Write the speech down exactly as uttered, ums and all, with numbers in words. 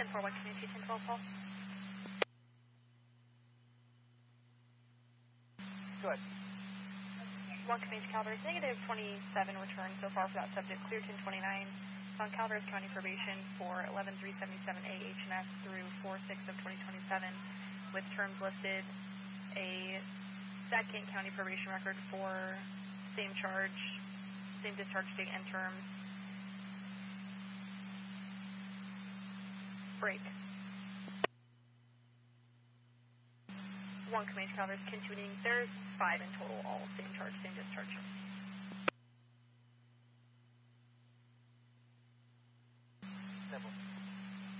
ten four one community ten twelve call. Good. one Community Calaveras, negative twenty-seven return so far for that subject, clear ten twenty-nine. It's on Calaveras County probation for eleven three seventy-seven A H M S through four six of twenty twenty-seven, with terms listed, a second county probation record for same charge, same discharge date and terms. Break. one Community Calaveras continuing. There's five in total, all same charge, same discharge.